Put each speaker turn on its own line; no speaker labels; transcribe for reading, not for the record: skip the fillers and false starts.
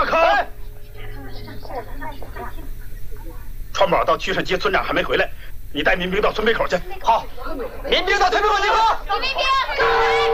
康。川宝到屈胜街，村长还没回来，你带民兵到村北口去。
好，民兵到村北口集合。
民兵。